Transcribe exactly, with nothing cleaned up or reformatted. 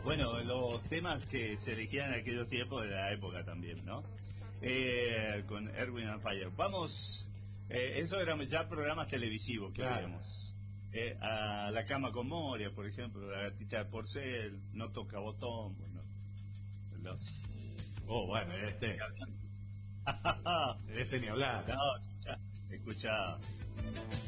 Bueno, los temas que se elegían en aquellos tiempos de la época también, ¿no? Eh, con Erwin and Fire. Vamos, eh, eso eran ya programas televisivos que Claro. veíamos. Eh, a La cama con Moria, por ejemplo, La gatita de porcel, No toca botón, bueno, los... Oh, bueno, este. Este ni hablar. No, escucha, escucha.